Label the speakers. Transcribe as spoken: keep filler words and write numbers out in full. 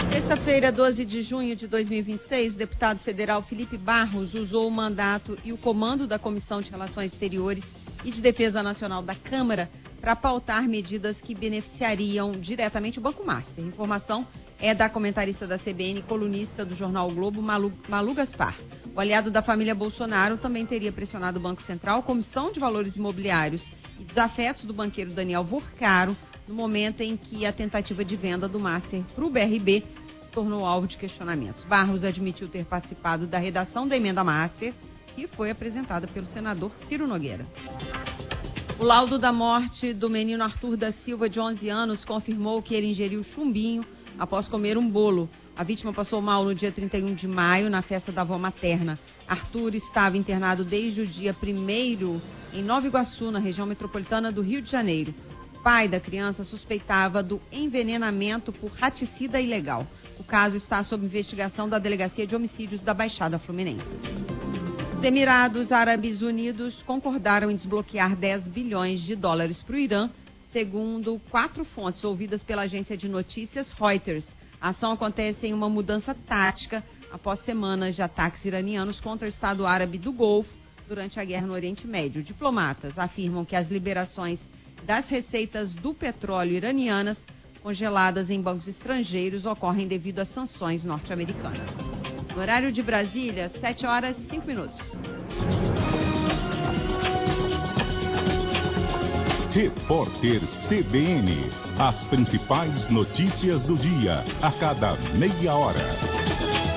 Speaker 1: Sexta-feira, doze de junho de dois mil e vinte e seis, o deputado federal Felipe Barros usou o mandato e o comando da Comissão de Relações Exteriores e de Defesa Nacional da Câmara para pautar medidas que beneficiariam diretamente o Banco Master. A informação é da comentarista da C B N, colunista do jornal o Globo, Malu, Malu Gaspar. O aliado da família Bolsonaro também teria pressionado o Banco Central, Comissão de Valores Imobiliários e desafetos do banqueiro Daniel Vorcaro, no momento em que a tentativa de venda do Master para o B R B se tornou alvo de questionamentos. Barros admitiu ter participado da redação da emenda Master, que foi apresentada pelo senador Ciro Nogueira. O laudo da morte do menino Arthur da Silva, de onze anos, confirmou que ele ingeriu chumbinho após comer um bolo. A vítima passou mal no dia trinta e um de maio, na festa da avó materna. Arthur estava internado desde o dia primeiro em Nova Iguaçu, na região metropolitana do Rio de Janeiro. O pai da criança suspeitava do envenenamento por raticida ilegal. O caso está sob investigação da Delegacia de Homicídios da Baixada Fluminense. Os Emirados Árabes Unidos concordaram em desbloquear dez bilhões de dólares para o Irã, segundo quatro fontes ouvidas pela agência de notícias Reuters. A ação acontece em uma mudança tática após semanas de ataques iranianos contra o Estado Árabe do Golfo durante a guerra no Oriente Médio. Diplomatas afirmam que as liberações das receitas do petróleo iranianas congeladas em bancos estrangeiros ocorrem devido às sanções norte-americanas. No horário de Brasília, sete horas e cinco minutos.
Speaker 2: Repórter C B N. As principais notícias do dia, a cada meia hora.